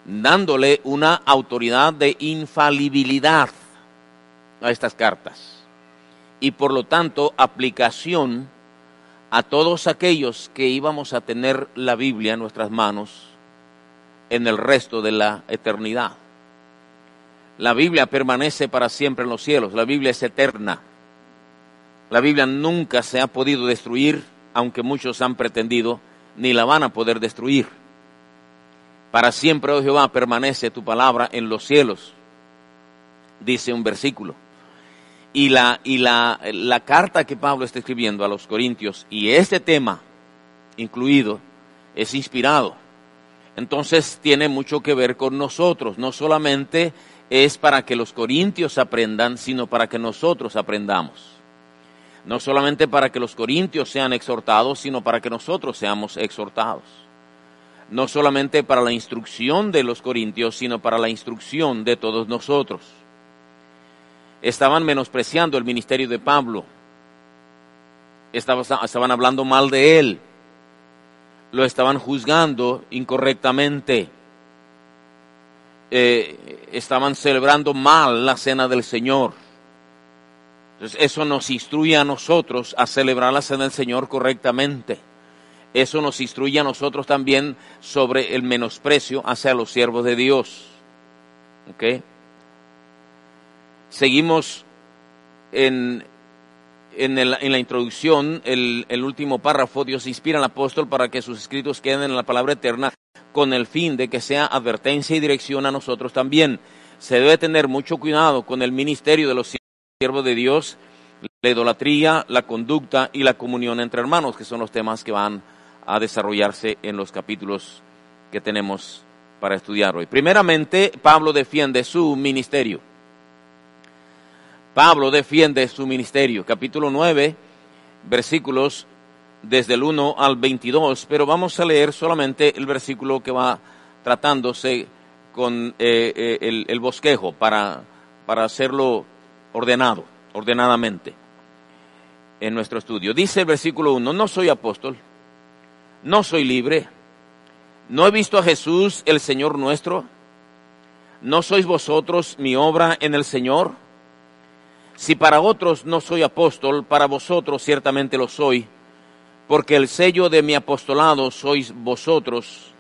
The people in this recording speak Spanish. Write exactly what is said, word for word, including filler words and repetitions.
dándole una autoridad de infalibilidad a estas cartas y por lo tanto aplicación a todos aquellos que íbamos a tener la Biblia en nuestras manos en el resto de la eternidad. La Biblia permanece para siempre en los cielos, la Biblia es eterna. La Biblia nunca se ha podido destruir, aunque muchos han pretendido, ni la van a poder destruir. Para siempre, oh Jehová, permanece tu palabra en los cielos, dice un versículo. Y la, y la, la carta que Pablo está escribiendo a los Corintios, y este tema incluido, es inspirado. Entonces tiene mucho que ver con nosotros, no solamente es para que los corintios aprendan, sino para que nosotros aprendamos. No solamente para que los corintios sean exhortados, sino para que nosotros seamos exhortados. No solamente para la instrucción de los corintios, sino para la instrucción de todos nosotros. Estaban menospreciando el ministerio de Pablo. Estaban, estaban hablando mal de él. Lo estaban juzgando incorrectamente. Eh, estaban celebrando mal la cena del Señor. Entonces eso nos instruye a nosotros a celebrar la cena del Señor correctamente. Eso nos instruye a nosotros también sobre el menosprecio hacia los siervos de Dios. ¿Ok? Seguimos en, en, el, en la introducción, el, el último párrafo. Dios inspira al apóstol para que sus escritos queden en la palabra eterna, con el fin de que sea advertencia y dirección a nosotros también. Se debe tener mucho cuidado con el ministerio de los siervos de Dios, la idolatría, la conducta y la comunión entre hermanos, que son los temas que van a desarrollarse en los capítulos que tenemos para estudiar hoy. Primeramente, Pablo defiende su ministerio. Pablo defiende su ministerio. Capítulo nueve, versículos desde el uno al veintidós, pero vamos a leer solamente el versículo que va tratándose con eh, eh, el, el bosquejo para, para hacerlo ordenado, ordenadamente en nuestro estudio. Dice el versículo uno, no soy apóstol, no soy libre, no he visto a Jesús el Señor nuestro, no sois vosotros mi obra en el Señor. Si para otros no soy apóstol, para vosotros ciertamente lo soy, porque el sello de mi apostolado sois vosotros,